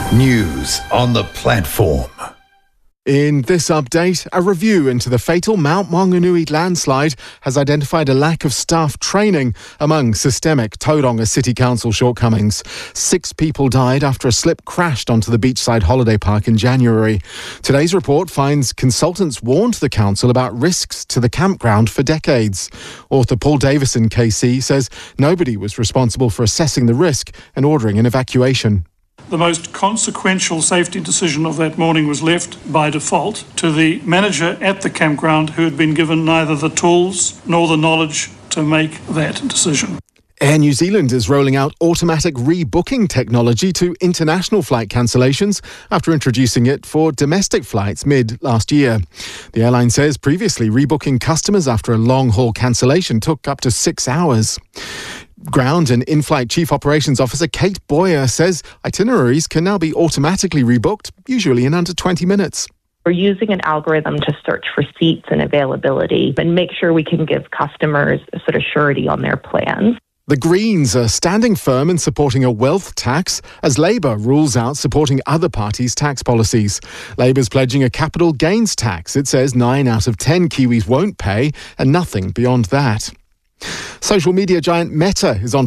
News on the platform. In this update, a review into the fatal Mount Maunganui landslide has identified a lack of staff training among systemic Tauranga City Council shortcomings. 6 people died after a slip crashed onto the beachside holiday park in January. Today's report finds consultants warned the council about risks to the campground for decades. Author Paul Davison, KC, says nobody was responsible for assessing the risk and ordering an evacuation. The most consequential safety decision of that morning was left by default to the manager at the campground, who had been given neither the tools nor the knowledge to make that decision. Air New Zealand is rolling out automatic rebooking technology to international flight cancellations after introducing it for domestic flights mid last year. The airline says previously rebooking customers after a long-haul cancellation took up to 6 hours. Ground and in-flight Chief Operations Officer Kate Boyer says itineraries can now be automatically rebooked, usually in under 20 minutes. We're using an algorithm to search for seats and availability and make sure we can give customers a sort of surety on their plans. The Greens are standing firm in supporting a wealth tax as Labour rules out supporting other parties' tax policies. Labour's pledging a capital gains tax. It says 9 out of 10 Kiwis won't pay and nothing beyond that. Social media giant Meta is on